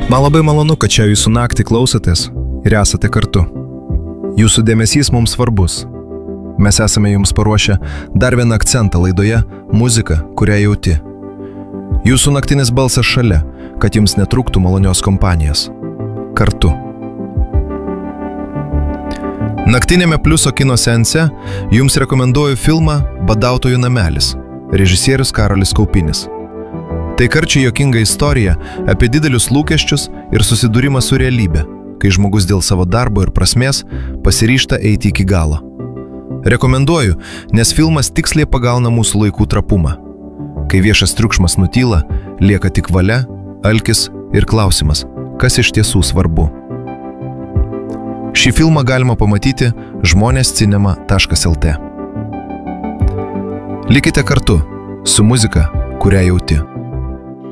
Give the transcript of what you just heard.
Man labai malonu, kad čia jūsų naktį klausotės ir esate kartu. Jūsų dėmesys mums svarbus. Mes esame jums paruošę dar vieną akcentą laidoje Muzika, kurią jauti. Jūsų naktinis balsas šalia, kad jums netrūktų malonios kompanijos. Kartu. Naktinėme Pliuso kino seanse jums rekomenduoju filmą Badautojų namelis, režisierius Karolis Kaupinis. Tai karčiai juokinga istorija apie didelius lūkesčius ir susidūrimą su realybė, kai žmogus dėl savo darbo ir prasmės pasiryžta eiti iki galo. Rekomenduoju, nes filmas tiksliai pagauna mūsų laikų trapumą. Kai viešas triukšmas nutyla, lieka tik valia, alkis ir klausimas, kas iš tiesų svarbu. Šį filmą galima pamatyti žmonėscinema.lt. Likite kartu su muzika, kurią jauti.